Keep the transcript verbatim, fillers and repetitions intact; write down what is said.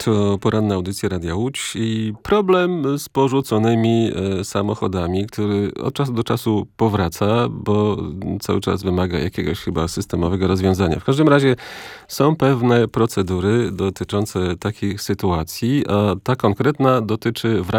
To poranna audycja Radia Łódź i problem z porzuconymi e, samochodami, który od czasu do czasu powraca, bo cały czas wymaga jakiegoś chyba systemowego rozwiązania. W każdym razie są pewne procedury dotyczące takich sytuacji, a ta konkretna dotyczy wraku